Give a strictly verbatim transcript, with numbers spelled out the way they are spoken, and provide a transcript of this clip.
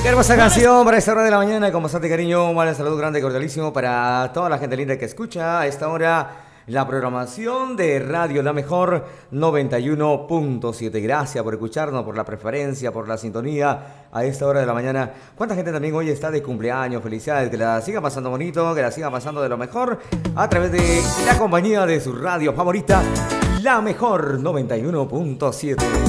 Qué hermosa canción para esta hora de la mañana, con bastante cariño. Un saludo grande y cordialísimo para toda la gente linda que escucha a esta hora la programación de Radio La Mejor noventa y uno punto siete. Gracias por escucharnos, por la preferencia, por la sintonía a esta hora de la mañana. ¿Cuánta gente también hoy está de cumpleaños? Felicidades, que la siga pasando bonito, que la siga pasando de lo mejor a través de la compañía de su radio favorita, La Mejor noventa y uno punto siete.